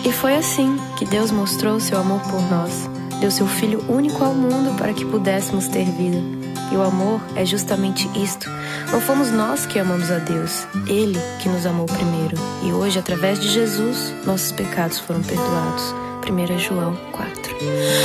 E foi assim que Deus mostrou seu amor por nós. Deu seu Filho único ao mundo para que pudéssemos ter vida. E o amor é justamente isto. Não fomos nós que amamos a Deus, Ele que nos amou primeiro. E hoje, através de Jesus, nossos pecados foram perdoados. 1 João 4.